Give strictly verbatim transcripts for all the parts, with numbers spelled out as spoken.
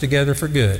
together for good.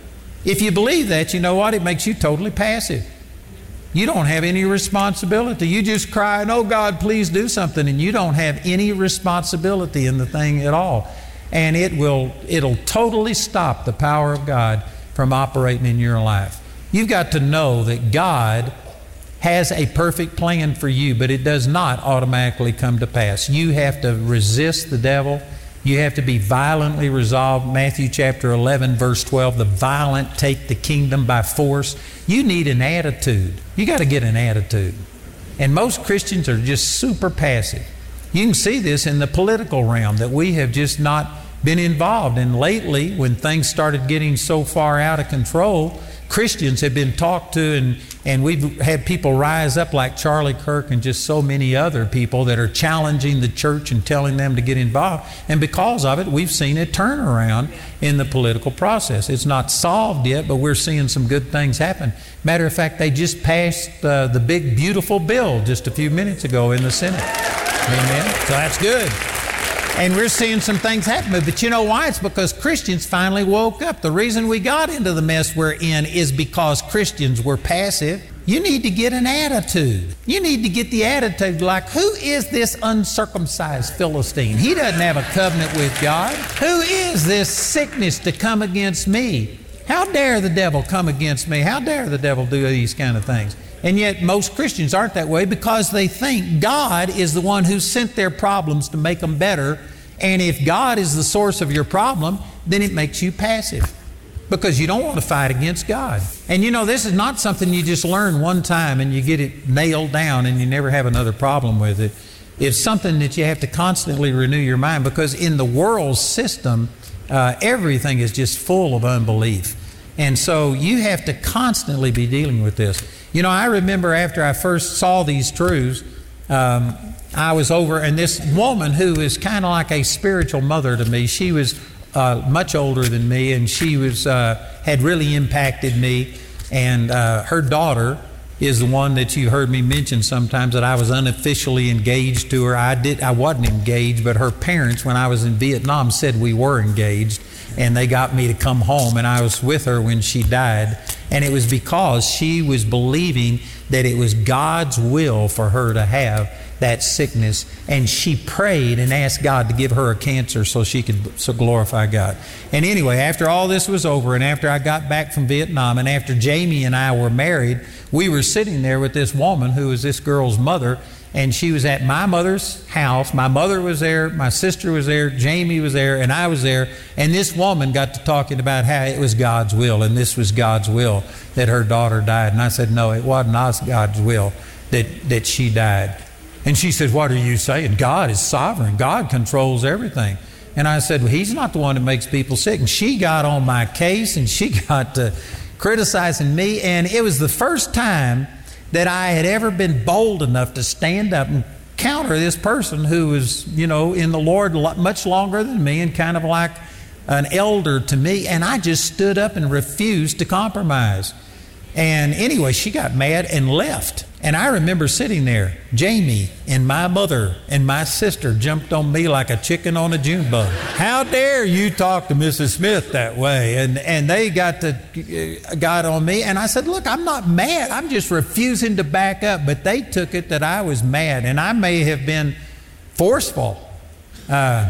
If you believe that, you know what? It makes you totally passive. You don't have any responsibility. You just cry, oh God, please do something, and you don't have any responsibility in the thing at all. And it will, it'll totally stop the power of God from operating in your life. You've got to know that God has a perfect plan for you, but it does not automatically come to pass. You have to resist the devil. You have to be violently resolved. Matthew chapter eleven, verse twelve, the violent take the kingdom by force. You need an attitude. You got to get an attitude. And most Christians are just super passive. You can see this in the political realm, that we have just not been involved. And lately, when things started getting so far out of control, Christians have been talked to, and, and we've had people rise up like Charlie Kirk and just so many other people that are challenging the church and telling them to get involved. And because of it, we've seen a turnaround in the political process. It's not solved yet, but we're seeing some good things happen. Matter of fact, they just passed uh, the big, beautiful bill just a few minutes ago in the Senate. Amen. So that's good. And we're seeing some things happen. But you know why? It's because Christians finally woke up. The reason we got into the mess we're in is because Christians were passive. You need to get an attitude. You need to get the attitude like, who is this uncircumcised Philistine? He doesn't have a covenant with God. Who is this sickness to come against me? How dare the devil come against me? How dare the devil do these kind of things? And yet most Christians aren't that way because they think God is the one who sent their problems to make them better. And if God is the source of your problem, then it makes you passive because you don't want to fight against God. And you know, this is not something you just learn one time and you get it nailed down and you never have another problem with it. It's something that you have to constantly renew your mind, because in the world system, uh, everything is just full of unbelief. And so you have to constantly be dealing with this. You know, I remember after I first saw these truths, um, I was over, and this woman who is kind of like a spiritual mother to me, she was uh, much older than me, and she was uh, had really impacted me. And uh, her daughter is the one that you heard me mention sometimes, that I was unofficially engaged to her. I did, I wasn't engaged, but her parents, when I was in Vietnam, said we were engaged. And they got me to come home, and I was with her when she died. And it was because she was believing that it was God's will for her to have that sickness. And she prayed and asked God to give her a cancer so she could so glorify God. And anyway, after all this was over, and after I got back from Vietnam, and after Jamie and I were married, we were sitting there with this woman who was this girl's mother. And she was at my mother's house. My mother was there, my sister was there, Jamie was there, and I was there. And this woman got to talking about how it was God's will, and this was God's will that her daughter died. And I said, no, it wasn't God's will that, that she died. And she said, what are you saying? God is sovereign. God controls everything. And I said, well, He's not the one that makes people sick. And she got on my case, and she got to criticizing me. And it was the first time that I had ever been bold enough to stand up and counter this person who was, you know, in the Lord much longer than me and kind of like an elder to me. And I just stood up and refused to compromise. And anyway, she got mad and left. And I remember sitting there. Jamie and my mother and my sister jumped on me like a chicken on a June bug. How dare you talk to Missus Smith that way? And and they got to uh, got on me. And I said, look, I'm not mad. I'm just refusing to back up. But they took it that I was mad. And I may have been forceful. Uh,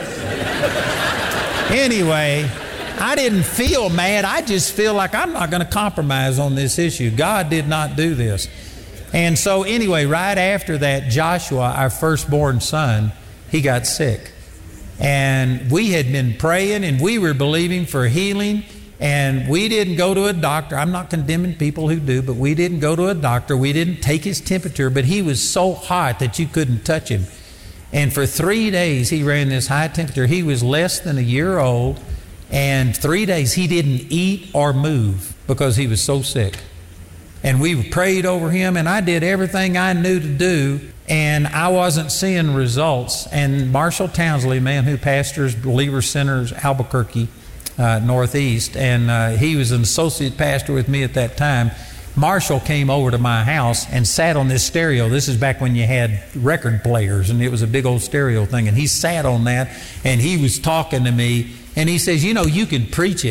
anyway, I didn't feel mad. I just feel like I'm not going to compromise on this issue. God did not do this. And so anyway, right after that, Joshua, our firstborn son, he got sick. And we had been praying and we were believing for healing. And we didn't go to a doctor. I'm not condemning people who do, but we didn't go to a doctor. We didn't take his temperature, but he was so hot that you couldn't touch him. And for three days, he ran this high temperature. He was less than a year old. And three days, he didn't eat or move because he was so sick. And we prayed over him, and I did everything I knew to do, and I wasn't seeing results. And Marshall Townsley, man who pastors Believer Centers, Albuquerque, uh, Northeast, and uh, he was an associate pastor with me at that time. Marshall came over to my house and sat on this stereo. This is back when you had record players, and it was a big old stereo thing. And he sat on that, and he was talking to me, and he says, you know, you can preach it.